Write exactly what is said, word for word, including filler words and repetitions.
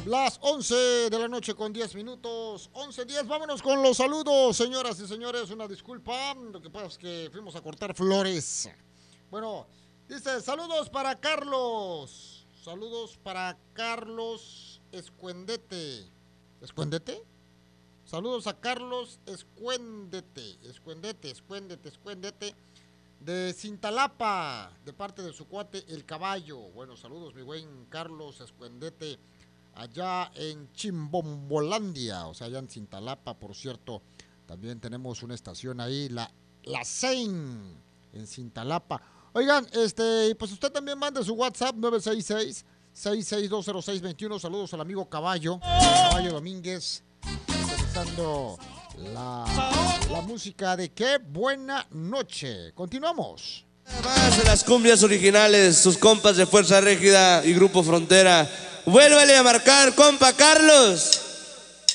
Las once de la noche con diez minutos, once diez, vámonos con los saludos, señoras y señores, una disculpa, lo que pasa es que fuimos a cortar flores. Bueno, dice, saludos para Carlos, saludos para Carlos Escuendete, ¿Escuendete? Saludos a Carlos Escuendete, Escuendete, Escuendete, Escuendete, de Cintalapa, de parte de su cuate El Caballo. Bueno, saludos mi buen Carlos Escuendete, allá en Chimbombolandia, o sea, allá en Cintalapa, por cierto. También tenemos una estación ahí, la, la Sein, en Cintalapa. Oigan, este, pues usted también mande su WhatsApp, nueve seis seis, seis seis dos cero seis dos uno. Saludos al amigo Caballo, Caballo Domínguez, realizando la, la música de Qué Buena Noche. Continuamos. Más de las cumbias originales, sus compas de Fuerza Régida y Grupo Frontera. Vuélvale a marcar, compa Carlos.